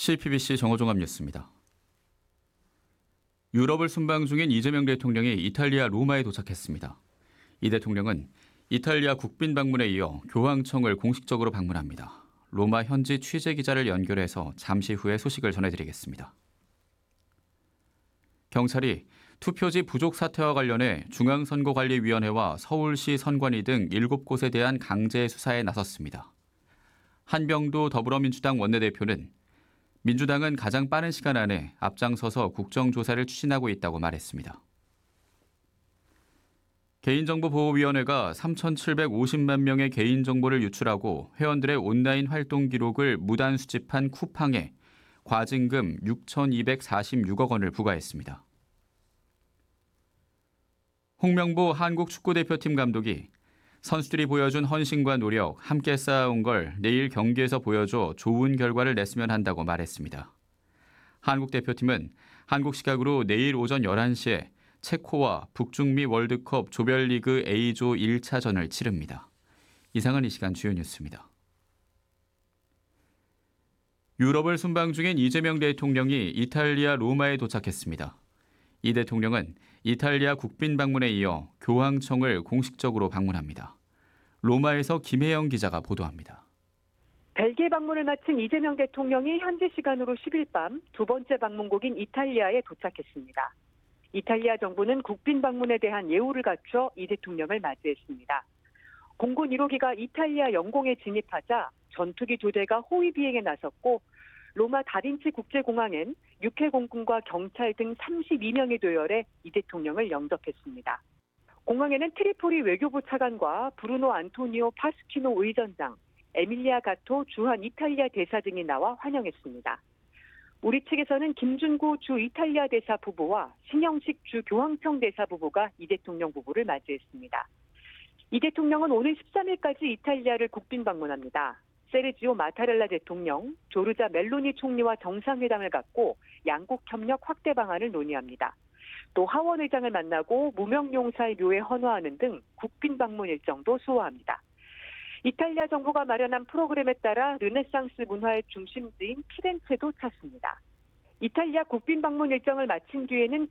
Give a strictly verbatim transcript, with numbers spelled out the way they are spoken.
씨피비씨 정호종합 뉴스입니다. 유럽을 순방 중인 이재명 대통령이 이탈리아 로마에 도착했습니다. 이 대통령은 이탈리아 국빈 방문에 이어 교황청을 공식적으로 방문합니다. 로마 현지 취재 기자를 연결해서 잠시 후에 소식을 전해드리겠습니다. 경찰이 투표지 부족 사태와 관련해 중앙선거관리위원회와 서울시 선관위 등 일곱 곳에 대한 강제 수사에 나섰습니다. 한병도 더불어민주당 원내대표는 민주당은 가장 빠른 시간 안에 앞장서서 국정조사를 추진하고 있다고 말했습니다. 개인정보보호위원회가 삼천칠백오십만 명의 개인정보를 유출하고 회원들의 온라인 활동 기록을 무단 수집한 쿠팡에 과징금 육천이백사십육억 원을 부과했습니다. 홍명보 한국축구대표팀 감독이 선수들이 보여준 헌신과 노력, 함께 쌓아온 걸 내일 경기에서 보여줘 좋은 결과를 냈으면 한다고 말했습니다. 한국 대표팀은 한국 시각으로 내일 오전 열한 시에 체코와 북중미 월드컵 조별리그 A조 일 차전을 치릅니다. 이상은 이 시간 주요 뉴스입니다. 유럽을 순방 중인 이재명 대통령이 이탈리아 로마에 도착했습니다. 이 대통령은 이탈리아 국빈 방문에 이어 교황청을 공식적으로 방문합니다. 로마에서 김혜영 기자가 보도합니다. 벨기에 방문을 마친 이재명 대통령이 현지 시간으로 십 일 밤 두 번째 방문국인 이탈리아에 도착했습니다. 이탈리아 정부는 국빈 방문에 대한 예우를 갖춰 이 대통령을 맞이했습니다. 공군 일 호기가 이탈리아 영공에 진입하자 전투기 두 대가 호위 비행에 나섰고 로마 다빈치 국제공항엔 육해 공군과 경찰 등 삼십이 명이 도열해 이 대통령을 영접했습니다. 공항에는 트리포리 외교부 차관과 브루노 안토니오 파스키노 의전장, 에밀리아 가토 주한 이탈리아 대사 등이 나와 환영했습니다. 우리 측에서는 김준구 주 이탈리아 대사 부부와 신영식 주 교황청 대사 부부가 이 대통령 부부를 맞이했습니다. 이 대통령은 오늘 십삼 일까지 이탈리아를 국빈 방문합니다. 세르지오 마타렐라 대통령, 조르자 멜로니 총리와 정상회담을 갖고 양국 협력 확대 방안을 논의합니다. 또 하원 의장을 만나고 무명용사의 묘에 헌화하는 등 국빈 방문 일정도 소화합니다. 이탈리아 정부가 마련한 프로그램에 따라 르네상스 문화의 중심지인 피렌체도 찾습니다. 이탈리아 국빈 방문 일정을 마친 뒤에는